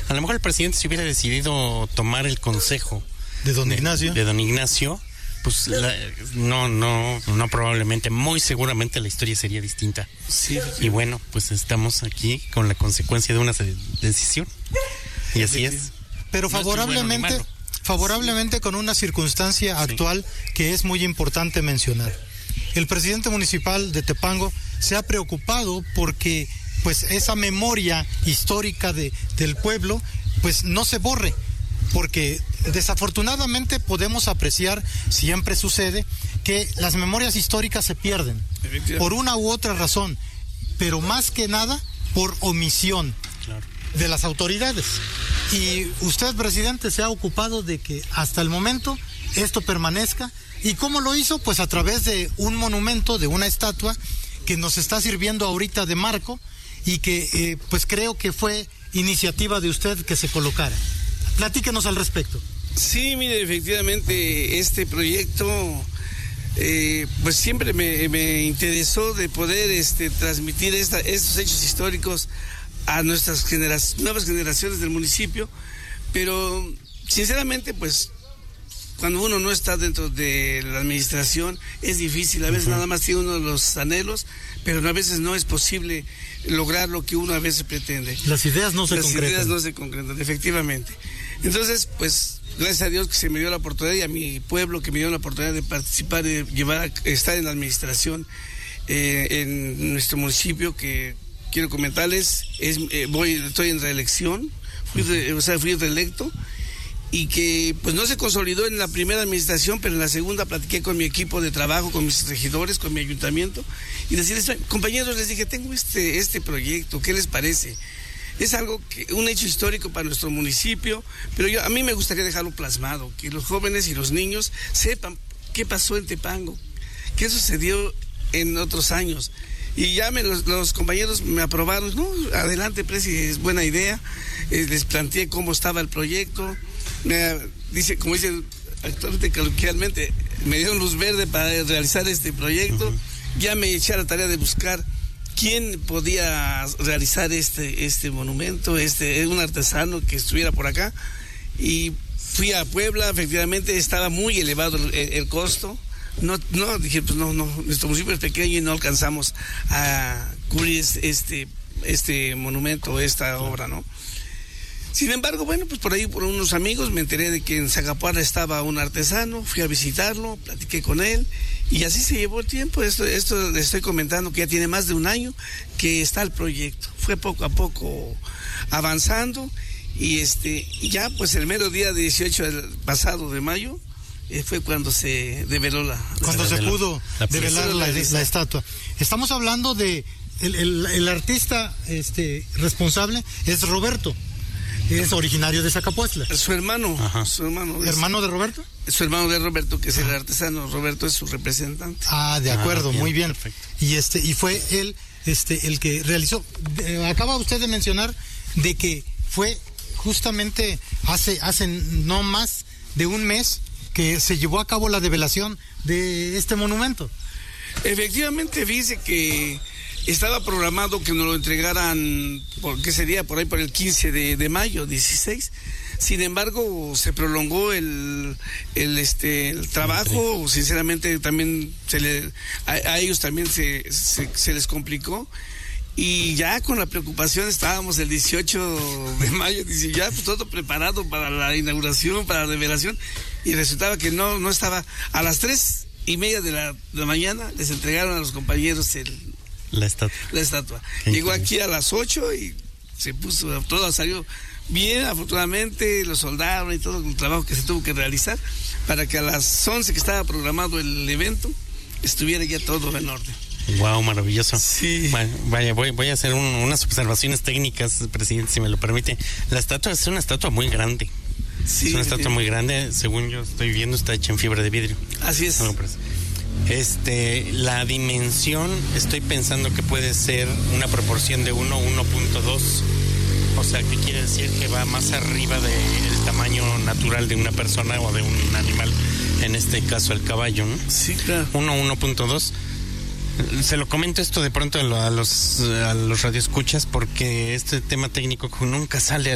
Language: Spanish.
A lo mejor el presidente, si hubiera decidido tomar el consejo de don Ignacio, pues no probablemente, muy seguramente la historia sería distinta. Sí. Y bueno, pues estamos aquí con la consecuencia de una decisión. Y así es. Pero favorablemente con una circunstancia actual que es muy importante mencionar. El presidente municipal de Tepango se ha preocupado porque pues esa memoria histórica del pueblo pues no se borre, porque desafortunadamente podemos apreciar, siempre sucede, que las memorias históricas se pierden por una u otra razón, pero más que nada por omisión de las autoridades. Y usted, presidente, se ha ocupado de que hasta el momento esto permanezca. ¿Y cómo lo hizo? Pues a través de un monumento, de una estatua que nos está sirviendo ahorita de marco y que pues creo que fue iniciativa de usted que se colocara. Platíquenos al respecto. Sí, mire, efectivamente este proyecto pues siempre me interesó de poder transmitir estos hechos históricos a nuestras nuevas generaciones del municipio, pero sinceramente pues cuando uno no está dentro de la administración es difícil, a veces nada más tiene uno los anhelos, pero a veces no es posible lograr lo que uno a veces pretende. Las ideas no se concretan. Las ideas no se concretan, efectivamente. Entonces, pues, gracias a Dios que se me dio la oportunidad y a mi pueblo que me dio la oportunidad de participar y estar en la administración en nuestro municipio, que quiero comentarles, estoy en reelección, fui reelecto, y que pues no se consolidó en la primera administración, pero en la segunda platiqué con mi equipo de trabajo, con mis regidores, con mi ayuntamiento, y decirles, compañeros, les dije, tengo este proyecto, ¿qué les parece? Es algo un hecho histórico para nuestro municipio, pero a mí me gustaría dejarlo plasmado, que los jóvenes y los niños sepan qué pasó en Tepango, qué sucedió en otros años. Y ya los compañeros me aprobaron, no, adelante, presi, es buena idea. Les planteé cómo estaba el proyecto. Como dicen actualmente, coloquialmente, me dieron luz verde para realizar este proyecto. Ya me eché a la tarea de buscar quién podía realizar este monumento, un artesano que estuviera por acá. Y fui a Puebla, efectivamente estaba muy elevado el costo. No, dije, pues no, nuestro municipio es pequeño y no alcanzamos a cubrir este monumento, esta obra, ¿no? Sin embargo, bueno, pues por ahí, por unos amigos, me enteré de que en Zacapuara estaba un artesano, fui a visitarlo, platiqué con él, y así se llevó el tiempo. Esto le estoy comentando que ya tiene más de un año que está el proyecto. Fue poco a poco avanzando, y ya pues el mero día 18 del pasado de mayo, fue cuando se develó se pudo develar la estatua. Estamos hablando de el artista responsable es Roberto, es originario de Zacapuestla. Su hermano. ¿Hermano de Roberto? Su hermano de Roberto, que es el artesano. Roberto es su representante. De acuerdo, muy bien. Perfecto. Y fue él el que realizó. Acaba usted de mencionar de que fue justamente hace no más de un mes que se llevó a cabo la develación de este monumento. Efectivamente, fíjese que estaba programado que nos lo entregaran, que sería por ahí por el 15 de mayo, 16. Sin embargo, se prolongó el trabajo. Sinceramente, también a ellos también se les complicó. Y ya con la preocupación estábamos el 18 de mayo, dice, ya pues todo preparado para la inauguración, para la revelación, y resultaba que no estaba. A las 3:30 de la mañana les entregaron a los compañeros la estatua. Llegó aquí a las 8 y se puso, todo salió bien, afortunadamente, lo soldaron y todo el trabajo que se tuvo que realizar para que a las 11 que estaba programado el evento estuviera ya todo en orden. Wow, maravilloso. Sí. Vaya, voy a hacer unas observaciones técnicas, presidente, si me lo permite. La estatua es una estatua muy grande. Sí, es una estatua muy grande, según yo estoy viendo, está hecha en fibra de vidrio. Así es. La dimensión, estoy pensando que puede ser una proporción de 1:1.2. O sea, ¿qué quiere decir? Que va más arriba del tamaño natural de una persona o de un animal, en este caso el caballo, ¿no? Sí, claro. 1:1.2. Se lo comento esto de pronto a los radioescuchas porque este tema técnico nunca sale